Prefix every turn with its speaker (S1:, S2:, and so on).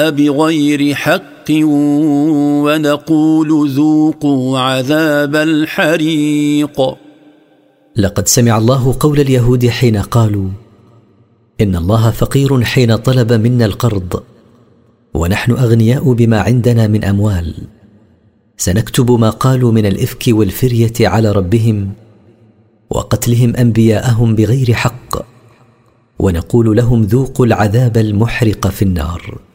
S1: بغير حق ونقول ذوقوا عذاب الحريق.
S2: لقد سمع الله قول اليهود حين قالوا إن الله فقير حين طلب منا القرض ونحن أغنياء بما عندنا من أموال. سنكتب ما قالوا من الإفك والفرية على ربهم وقتلهم أنبياءهم بغير حق ونقول لهم ذوقوا العذاب المحرق في النار.